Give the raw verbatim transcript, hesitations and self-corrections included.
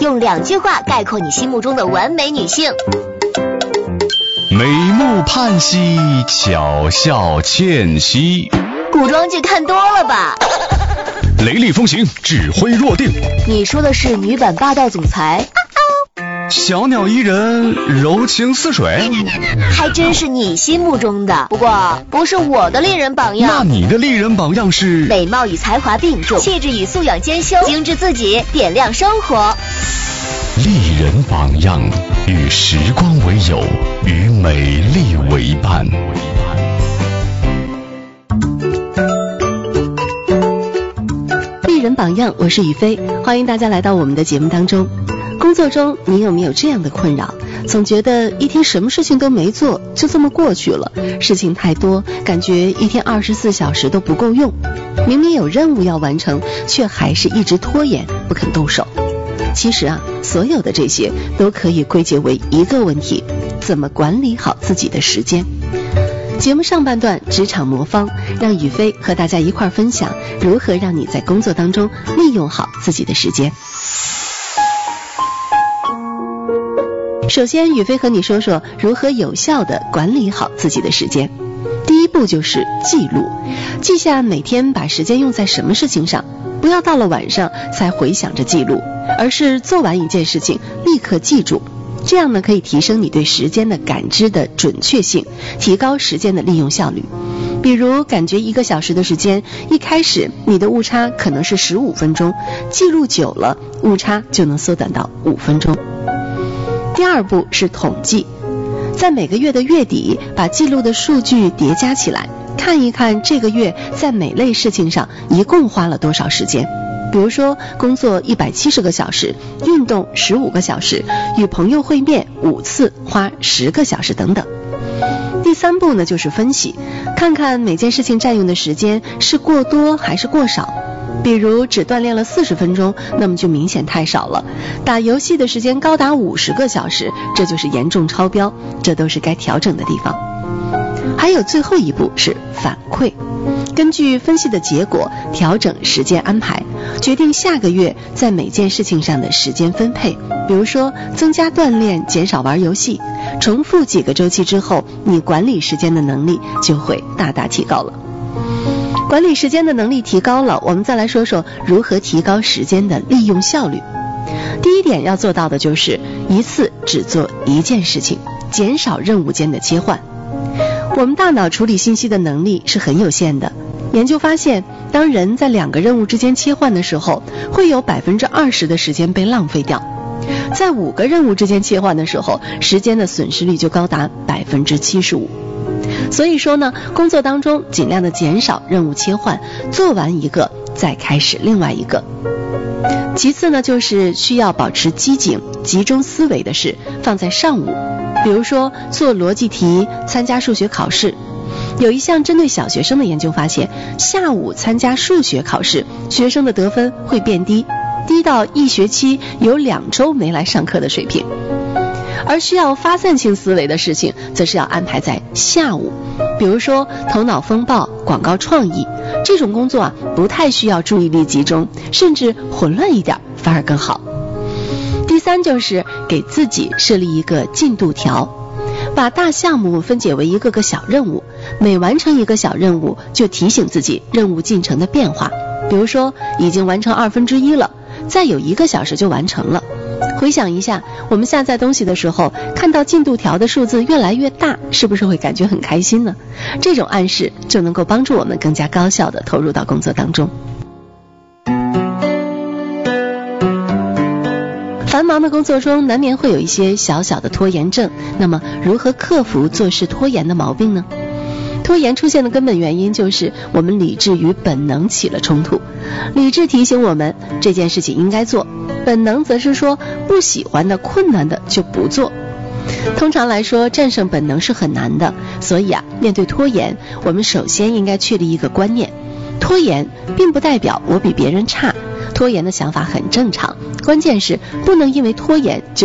用两句话概括你心目中的完美女性。 美目盼兮，巧笑倩兮。 古装剧看多了吧？ 雷厉风行，指挥若定。 你说的是女版霸道总裁？ 小鸟依人，柔情似水。 还真是你心目中的，不过不是我的丽人榜样。 那你的丽人榜样是？ 美貌与才华并重，气质与素养兼修，精致自己，点亮生活。 丽人榜样，与时光为友，与美丽为伴。 丽人榜样，我是雨飞，欢迎大家来到我们的节目当中。工作中你有没有这样的困扰？总觉得一天什么事情都没做，就这么过去了，事情太多，感觉一天二十四小时都不够用。明明有任务要完成，却还是一直拖延，不肯动手。其实啊，所有的这些都可以归结为一个问题：怎么管理好自己的时间？节目上半段职场魔方，让雨飞和大家一块分享如何让你在工作当中利用好自己的时间。首先，雨飞和你说说如何有效地管理好自己的时间。第一步就是记录，记下每天把时间用在什么事情上，不要到了晚上才回想着记录，而是做完一件事情立刻记住。这样呢，可以提升你对时间的感知的准确性，提高时间的利用效率。比如感觉一个小时的时间，一开始你的误差可能是十五分钟，记录久了，误差就能缩短到五分钟。第二步是统计，在每个月的月底，把记录的数据叠加起来，看一看这个月在每类事情上一共花了多少时间。比如说工作一百七十个小时，运动十五个小时，与朋友会面五次，花十个小时等等。第三步呢，就是分析，看看每件事情占用的时间是过多还是过少。比如只锻炼了四十分钟，那么就明显太少了。打游戏的时间高达五十个小时，这就是严重超标，这都是该调整的地方。还有最后一步是反馈，根据分析的结果调整时间安排，决定下个月在每件事情上的时间分配。比如说增加锻炼，减少玩游戏，重复几个周期之后，你管理时间的能力就会大大提高了。管理时间的能力提高了，我们再来说说如何提高时间的利用效率。第一点要做到的就是一次只做一件事情，减少任务间的切换。我们大脑处理信息的能力是很有限的，研究发现，当人在两个任务之间切换的时候，会有 百分之二十 的时间被浪费掉。在五个任务之间切换的时候，时间的损失率就高达 百分之七十五。所以说呢，工作当中尽量的减少任务切换，做完一个再开始另外一个。其次呢，就是需要保持机警、集中思维的事放在上午，比如说做逻辑题、参加数学考试。有一项针对小学生的研究发现，下午参加数学考试，学生的得分会变低，低到一学期有两周没来上课的水平。而需要发散性思维的事情，则是要安排在下午，比如说头脑风暴、广告创意这种工作啊，不太需要注意力集中，甚至混乱一点反而更好。第三就是给自己设立一个进度条，把大项目分解为一个个小任务，每完成一个小任务就提醒自己任务进程的变化。比如说已经完成二分之一了，再有一个小时就完成了。回想一下，我们下载东西的时候，看到进度条的数字越来越大，是不是会感觉很开心呢？这种暗示就能够帮助我们更加高效地投入到工作当中。繁忙的工作中难免会有一些小小的拖延症，那么如何克服做事拖延的毛病呢？拖延出现的根本原因就是我们理智与本能起了冲突。理智提醒我们这件事情应该做，本能则是说不喜欢的、困难的就不做。通常来说，战胜本能是很难的，所以啊，面对拖延，我们首先应该确立一个观念：拖延并不代表我比别人差，拖延的想法很正常，关键是不能因为拖延就